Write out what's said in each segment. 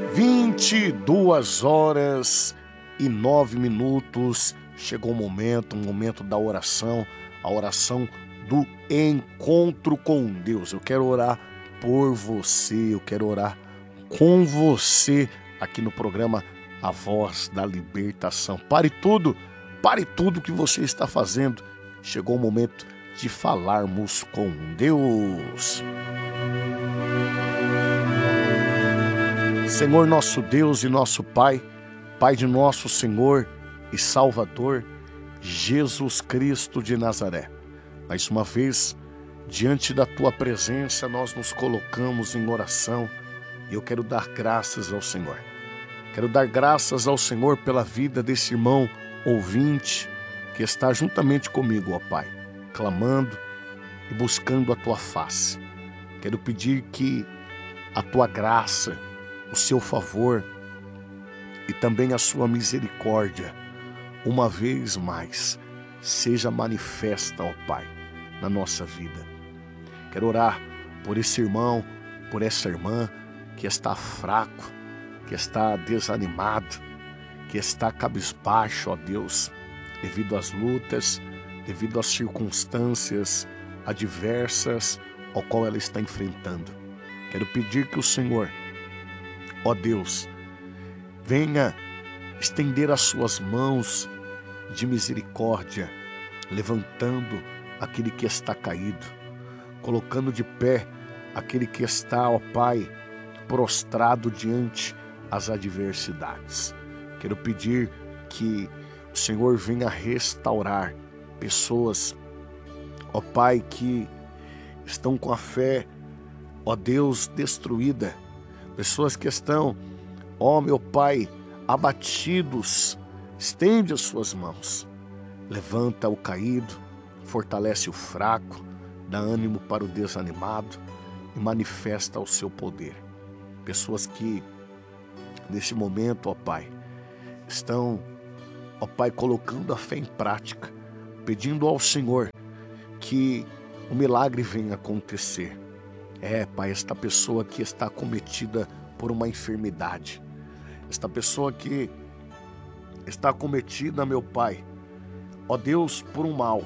22h09. Chegou o momento da oração, a oração do encontro com Deus. Eu quero orar por você, eu quero orar com você aqui no programa A Voz da Libertação. Pare tudo que você está fazendo. Chegou o momento de falarmos com Deus. Senhor nosso Deus e nosso Pai, Pai de nosso Senhor e Salvador, Jesus Cristo de Nazaré. Mais uma vez, diante da Tua presença, nós nos colocamos em oração e eu quero dar graças ao Senhor. Quero dar graças ao Senhor pela vida desse irmão ouvinte que está juntamente comigo, ó Pai, clamando e buscando a Tua face. Quero pedir que a Tua graça, o Seu favor e também a Sua misericórdia, uma vez mais, seja manifesta, ó Pai, na nossa vida. Quero orar por esse irmão, por essa irmã que está fraco, que está desanimado, que está cabisbaixo, ó Deus, devido às lutas, devido às circunstâncias adversas ao qual ela está enfrentando. Quero pedir que o Senhor, ó Deus, venha estender as suas mãos de misericórdia, levantando aquele que está caído, colocando de pé aquele que está, ó Pai, prostrado diante as adversidades. Quero pedir que o Senhor venha restaurar pessoas, ó Pai, que estão com a fé, ó Deus, destruída, pessoas que estão, ó meu Pai, abatidos. Estende as suas mãos, levanta o caído, fortalece o fraco, dá ânimo para o desanimado e manifesta o seu poder. Pessoas que nesse momento, ó Pai, estão, ó Pai, colocando a fé em prática, pedindo ao Senhor que o milagre venha acontecer. Pai, esta pessoa que está acometida por uma enfermidade, esta pessoa que está acometida, meu Pai, ó Deus, por um mal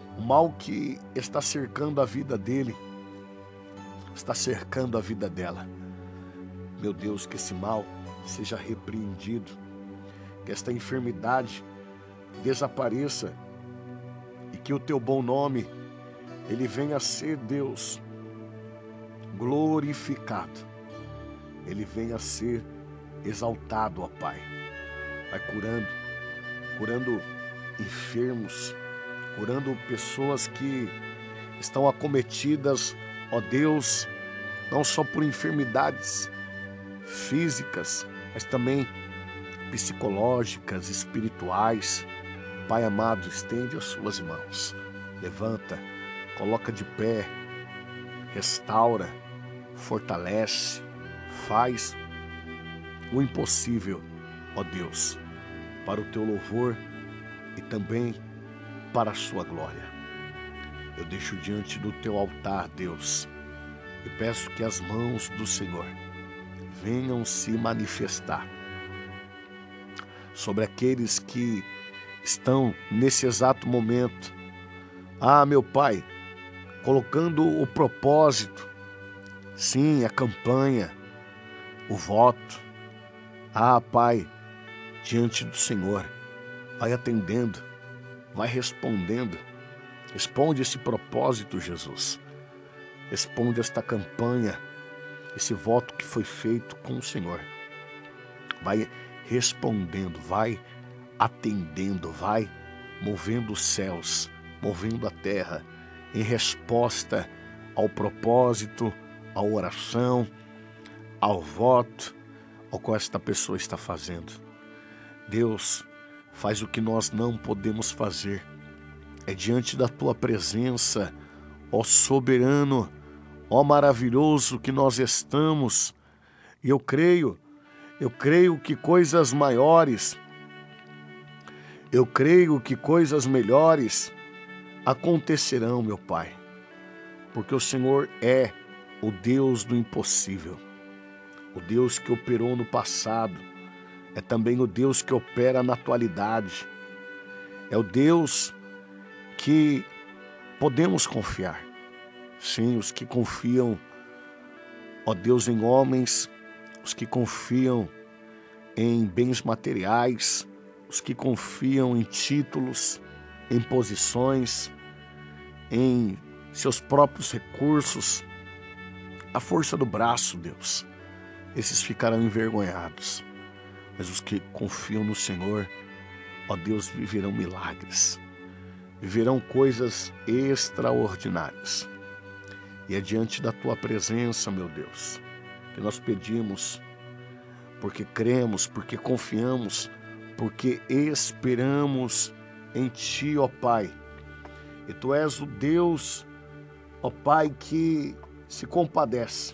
que está cercando a vida dele, está cercando a vida dela. Meu Deus, que esse mal seja repreendido, que esta enfermidade desapareça e que o Teu bom nome, ele venha a ser, Deus, glorificado, ele venha a ser exaltado, ó Pai. Vai curando enfermos, curando pessoas que estão acometidas, ó Deus, não só por enfermidades físicas, mas também psicológicas, espirituais. Pai amado, estende as suas mãos, levanta, coloca de pé, restaura, fortalece, faz o impossível, ó Deus, para o Teu louvor e também para a Sua glória. Eu deixo diante do Teu altar, Deus, e peço que as mãos do Senhor venham se manifestar sobre aqueles que estão nesse exato momento, meu Pai, colocando o propósito, sim, a campanha, o voto, Pai, diante do Senhor, vai atendendo, vai respondendo. Responde esse propósito, Jesus. Responde esta campanha, esse voto que foi feito com o Senhor. Vai respondendo, vai atendendo, vai movendo os céus, movendo a terra, em resposta ao propósito, à oração, ao voto, ao qual esta pessoa está fazendo. Deus, faz o que nós não podemos fazer. É diante da Tua presença, ó soberano, ó maravilhoso que nós estamos. E eu creio que coisas maiores, eu creio que coisas melhores acontecerão, meu Pai, porque o Senhor é o Deus do impossível. O Deus que operou no passado é também o Deus que opera na atualidade. É o Deus que podemos confiar. Sim, os que confiam, ó Deus, em homens, os que confiam em bens materiais, os que confiam em títulos, em posições, em seus próprios recursos, a força do braço, Deus, esses ficarão envergonhados. Mas os que confiam no Senhor, ó Deus, viverão milagres, viverão coisas extraordinárias. E é diante da Tua presença, meu Deus, que nós pedimos, porque cremos, porque confiamos, porque esperamos em Ti, ó Pai. E Tu és o Deus, ó Pai, que se compadece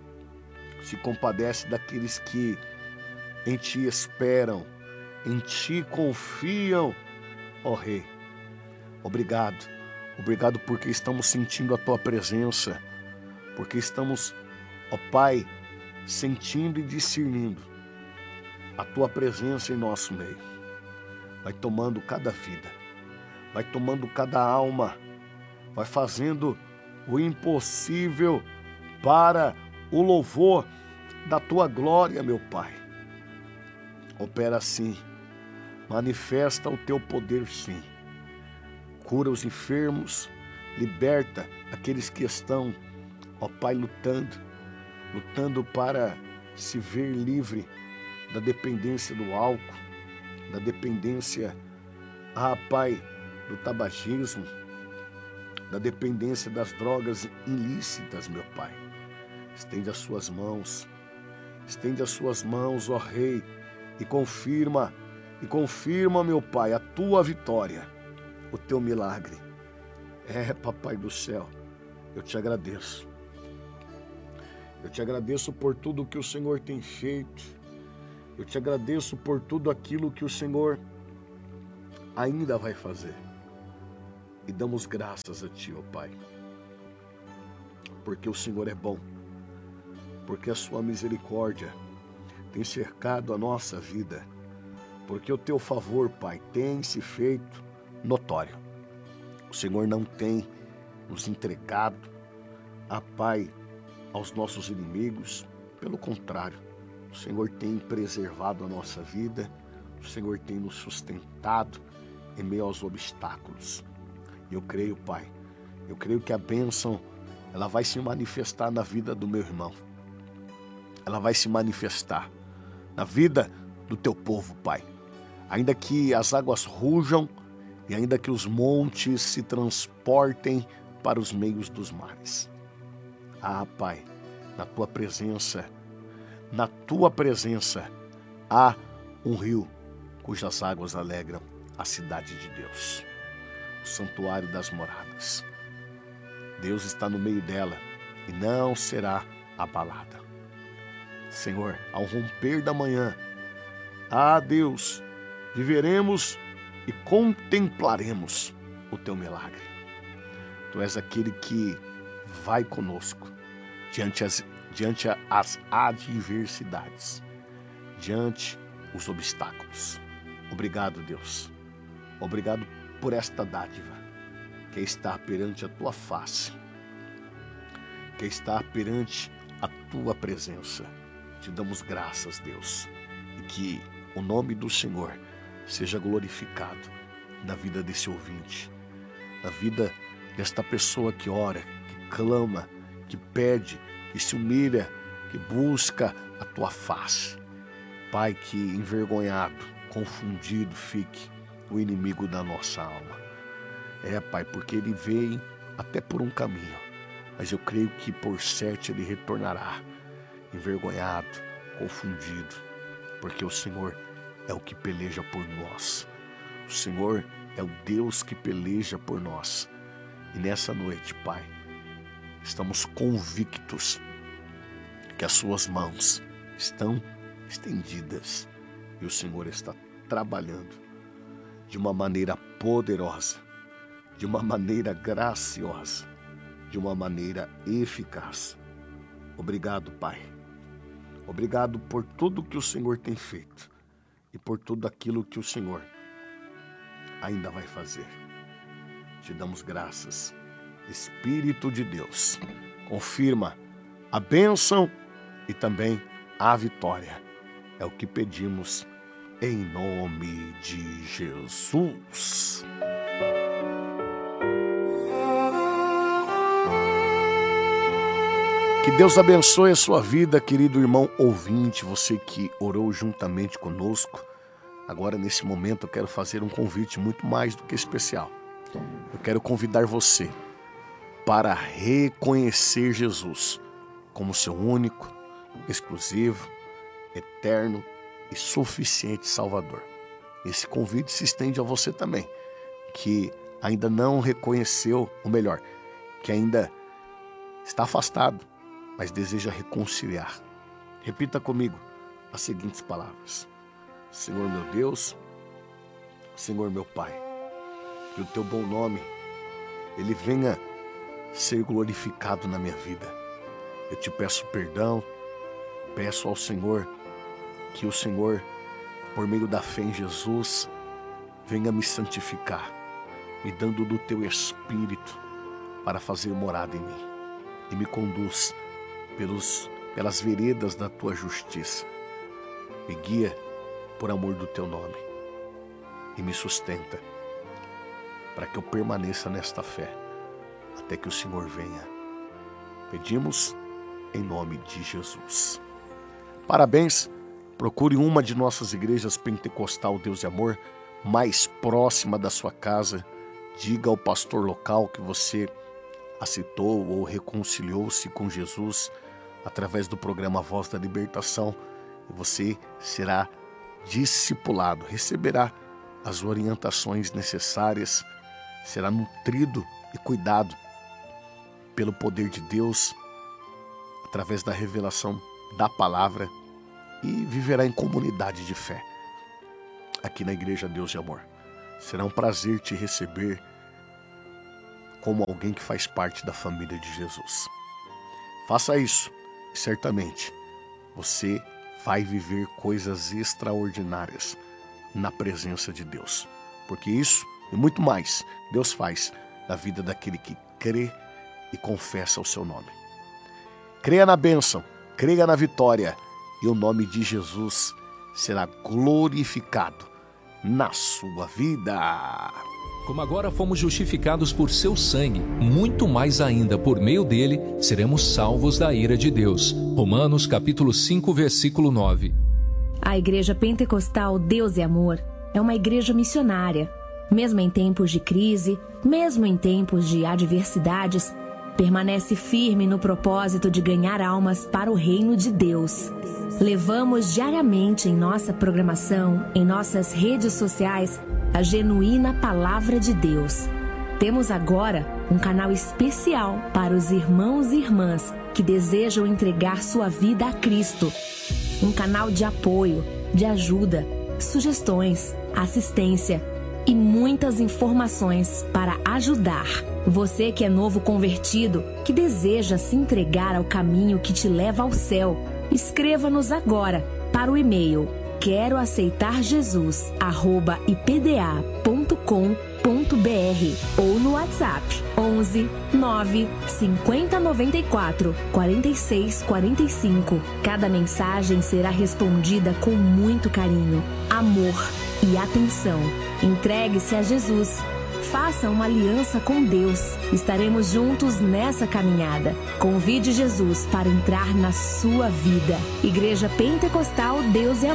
daqueles que em Ti esperam, em Ti confiam, ó Rei. Obrigado porque estamos sentindo a Tua presença, porque estamos, ó Pai, sentindo e discernindo a Tua presença em nosso meio. Vai tomando cada vida, vai tomando cada alma, vai fazendo o impossível para o louvor da Tua glória, meu Pai. Opera sim, manifesta o Teu poder sim. Cura os enfermos, liberta aqueles que estão, ó Pai, lutando para se ver livre da dependência do álcool, da dependência, Pai, do tabagismo, da dependência das drogas ilícitas, meu Pai. Estende as suas mãos, ó Rei, e confirma, meu Pai, a Tua vitória, o Teu milagre. Papai do céu, eu te agradeço. Eu te agradeço por tudo que o Senhor tem feito. Eu te agradeço por tudo aquilo que o Senhor ainda vai fazer. E damos graças a Ti, ó Pai. Porque o Senhor é bom. Porque a Sua misericórdia tem cercado a nossa vida. Porque o Teu favor, Pai, tem se feito notório. O Senhor não tem nos entregado, Pai, aos nossos inimigos. Pelo contrário, o Senhor tem preservado a nossa vida. O Senhor tem nos sustentado em meio aos obstáculos. E eu creio, Pai, que a bênção, ela vai se manifestar na vida do meu irmão. Ela vai se manifestar na vida do Teu povo, Pai. Ainda que as águas rujam e ainda que os montes se transportem para os meios dos mares. Pai, na Tua presença há um rio cujas águas alegram a cidade de Deus, o santuário das moradas. Deus está no meio dela e não será abalada. Senhor, ao romper da manhã, Deus, viveremos e contemplaremos o Teu milagre. Tu és aquele que vai conosco diante as adversidades, diante os obstáculos. Obrigado, Deus. Obrigado por esta dádiva, que é estar perante a Tua face, que é estar perante a Tua presença. Te damos graças, Deus, e que o nome do Senhor seja glorificado na vida desse ouvinte, na vida desta pessoa que ora, que clama, que pede, que se humilha, que busca a Tua face. Pai, que envergonhado, confundido fique o inimigo da nossa alma. Pai, porque ele vem até por um caminho, mas eu creio que por certo ele retornará, envergonhado, confundido, porque o Senhor é o que peleja por nós. O Senhor é o Deus que peleja por nós. E nessa noite, Pai, estamos convictos que as Suas mãos estão estendidas e o Senhor está trabalhando de uma maneira poderosa, de uma maneira graciosa, de uma maneira eficaz. Obrigado, Pai. Obrigado por tudo que o Senhor tem feito e por tudo aquilo que o Senhor ainda vai fazer. Te damos graças. Espírito de Deus, confirma a bênção e também a vitória. É o que pedimos em nome de Jesus. Que Deus abençoe a sua vida, querido irmão ouvinte, você que orou juntamente conosco. Agora, nesse momento, eu quero fazer um convite muito mais do que especial. Eu quero convidar você para reconhecer Jesus como seu único, exclusivo, eterno e suficiente Salvador. Esse convite se estende a você também, que ainda não reconheceu, ou melhor, que ainda está afastado, mas deseja reconciliar. Repita comigo as seguintes palavras: Senhor meu Deus, Senhor meu Pai, que o teu bom nome, ele venha ser glorificado na minha vida. Eu te peço perdão, peço ao Senhor que o Senhor, por meio da fé em Jesus, venha me santificar, me dando do teu Espírito para fazer morada em mim e me conduz pelas veredas da tua justiça. Me guia por amor do teu nome e me sustenta para que eu permaneça nesta fé até que o Senhor venha. Pedimos em nome de Jesus. Parabéns. Procure uma de nossas igrejas pentecostal Deus e Amor mais próxima da sua casa. Diga ao pastor local que você aceitou ou reconciliou-se com Jesus através do programa Voz da Libertação, e você será discipulado, receberá as orientações necessárias, será nutrido e cuidado pelo poder de Deus através da revelação da palavra e viverá em comunidade de fé aqui na Igreja Deus e Amor. Será um prazer te receber como alguém que faz parte da família de Jesus. Faça isso e certamente você vai viver coisas extraordinárias na presença de Deus. Porque isso e muito mais Deus faz na vida daquele que crê e confessa o seu nome. Creia na bênção, creia na vitória e o nome de Jesus será glorificado na sua vida. Como agora fomos justificados por seu sangue, muito mais ainda por meio dele seremos salvos da ira de Deus. Romanos capítulo 5, versículo 9. A Igreja Pentecostal Deus e Amor é uma igreja missionária. Mesmo em tempos de crise, mesmo em tempos de adversidades, permanece firme no propósito de ganhar almas para o reino de Deus. Levamos diariamente em nossa programação, em nossas redes sociais, a genuína Palavra de Deus. Temos agora um canal especial para os irmãos e irmãs que desejam entregar sua vida a Cristo. Um canal de apoio, de ajuda, sugestões, assistência e muitas informações para ajudar. Você que é novo convertido, que deseja se entregar ao caminho que te leva ao céu, escreva-nos agora para o e-mail queroaceitarjesus@ipda.com.br ou no WhatsApp 11 9 50 94 46 45. Cada mensagem será respondida com muito carinho, amor e atenção. Entregue-se a Jesus. Faça uma aliança com Deus. Estaremos juntos nessa caminhada. Convide Jesus para entrar na sua vida. Igreja Pentecostal Deus e Amor.